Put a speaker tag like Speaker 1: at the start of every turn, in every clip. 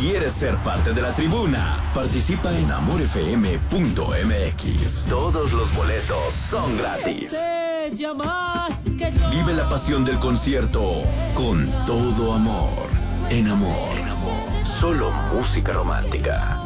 Speaker 1: quieres ser parte de la tribuna, participa en amorfm.mx. Todos los boletos son gratis. Vive la pasión del concierto con todo amor. En Amor. Solo música romántica.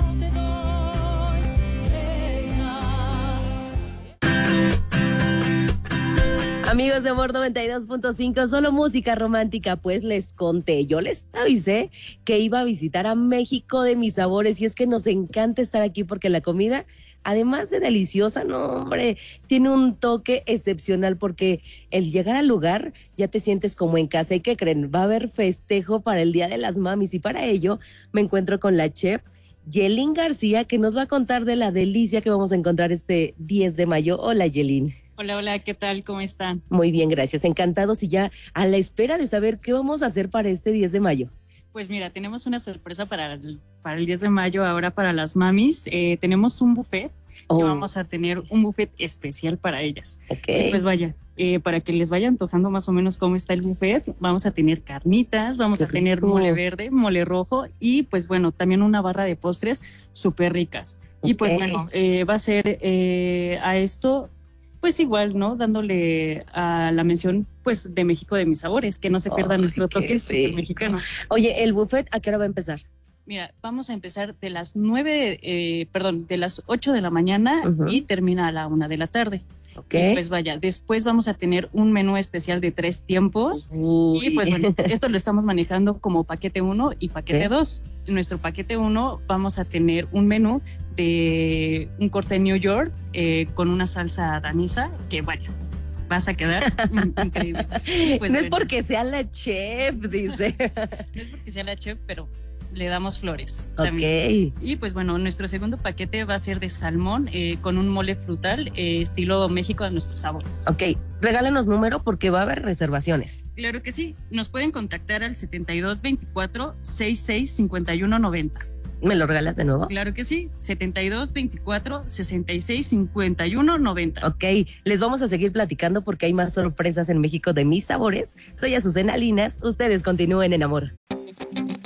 Speaker 2: Amigos de Amor 92.5, solo música romántica. Pues les conté, yo les avisé que iba a visitar a México de mis sabores, y es que nos encanta estar aquí porque la comida, además de deliciosa, no hombre, tiene un toque excepcional, porque el llegar al lugar ya te sientes como en casa. ¿Y qué creen? Va a haber festejo para el Día de las Mamis, y para ello me encuentro con la chef Yelin García, que nos va a contar de la delicia que vamos a encontrar este 10 de mayo. Hola, Yelin.
Speaker 3: Hola, ¿qué tal? ¿Cómo están?
Speaker 2: Muy bien, gracias. Encantados y ya a la espera de saber qué vamos a hacer para este 10 de mayo.
Speaker 3: Pues mira, tenemos una sorpresa para el 10 de mayo ahora para las mamis. Tenemos un buffet. Y vamos a tener un buffet especial para ellas.
Speaker 2: Okay.
Speaker 3: Pues vaya, para que les vaya antojando más o menos cómo está el buffet, vamos a tener carnitas, vamos a tener mole verde, mole rojo y pues bueno, también una barra de postres súper ricas. Okay. Y pues bueno, va a ser a esto... Pues igual, ¿no? Dándole a la mención, pues, de México de mis sabores, que no se pierda nuestro toque súper mexicano.
Speaker 2: Oye, ¿el buffet a qué hora va a empezar?
Speaker 3: Mira, vamos a empezar de las 8 de la mañana y termina a la 1 de la tarde.
Speaker 2: Okay.
Speaker 3: Y pues vaya, después vamos a tener un menú especial de 3 tiempos. Y pues bueno, esto lo estamos manejando como paquete 1 y paquete 2. En nuestro paquete 1 vamos a tener un menú de un corte New York con una salsa danesa que vaya, vas a quedar increíble. Pues,
Speaker 2: no es porque sea la chef, dice.
Speaker 3: No es porque sea la chef, pero le damos flores.
Speaker 2: Ok.
Speaker 3: También. Y pues bueno, nuestro segundo paquete va a ser de salmón con un mole frutal estilo México a nuestros sabores.
Speaker 2: Ok, regálanos número porque va a haber reservaciones.
Speaker 3: Claro que sí, nos pueden contactar al 7224-665190.
Speaker 2: ¿Me lo regalas de nuevo?
Speaker 3: Claro que sí, 7224-665190.
Speaker 2: Ok, les vamos a seguir platicando porque hay más sorpresas en México de mis sabores. Soy Azucena Linas, ustedes continúen en Amor.